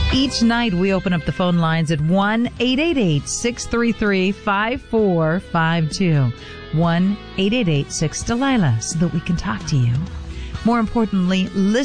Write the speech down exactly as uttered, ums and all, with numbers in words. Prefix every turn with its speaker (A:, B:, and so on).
A: Each night we open up the phone lines at one eight eight eight, six three three, five four five two. one eight eight eight, six Delilah, so that we can talk to you. More importantly, listen.